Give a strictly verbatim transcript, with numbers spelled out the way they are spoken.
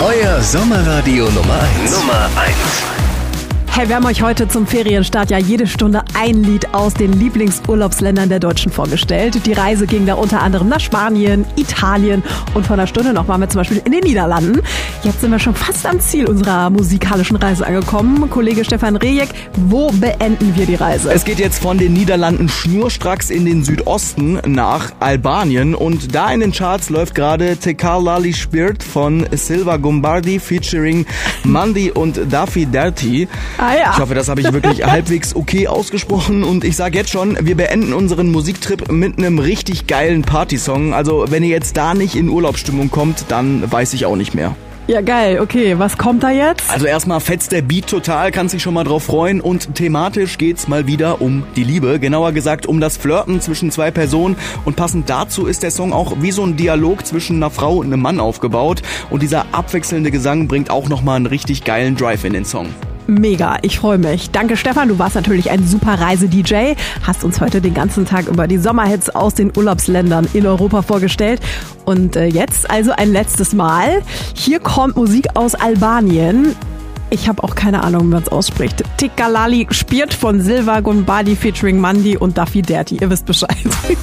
Euer Sommerradio Nummer eins. Nummer eins. Hey, wir haben euch heute zum Ferienstart ja jede Stunde ein Lied aus den Lieblingsurlaubsländern der Deutschen vorgestellt. Die Reise ging da unter anderem nach Spanien, Italien und vor einer Stunde noch waren wir zum Beispiel in den Niederlanden. Jetzt sind wir schon fast am Ziel unserer musikalischen Reise angekommen. Kollege Stefan Rejek, wo beenden wir die Reise? Es geht jetzt von den Niederlanden schnurstracks in den Südosten nach Albanien und da in den Charts läuft gerade Tekalali Spirit von Silva Gombardi featuring Mandy und Daffy Dirty. Ah, ja. Ich hoffe, das habe ich wirklich halbwegs okay ausgesprochen und ich sage jetzt schon, wir beenden unseren Musiktrip mit einem richtig geilen Partysong. Also wenn ihr jetzt da nicht in Urlaubsstimmung kommt, dann weiß ich auch nicht mehr. Ja, geil. Okay, was kommt da jetzt? Also erstmal fetzt der Beat total, kannst dich schon mal drauf freuen und thematisch geht's mal wieder um die Liebe, genauer gesagt um das Flirten zwischen zwei Personen und passend dazu ist der Song auch wie so ein Dialog zwischen einer Frau und einem Mann aufgebaut und dieser abwechselnde Gesang bringt auch nochmal einen richtig geilen Drive in den Song. Mega, ich freue mich. Danke Stefan, du warst natürlich ein super Reise-D J, hast uns heute den ganzen Tag über die Sommerhits aus den Urlaubsländern in Europa vorgestellt. Und äh, jetzt also ein letztes Mal. Hier kommt Musik aus Albanien. Ich habe auch keine Ahnung, wie man es ausspricht. Tekalali Spirit von Silva Gombardi featuring Mandy und Daffy Dirty. Ihr wisst Bescheid.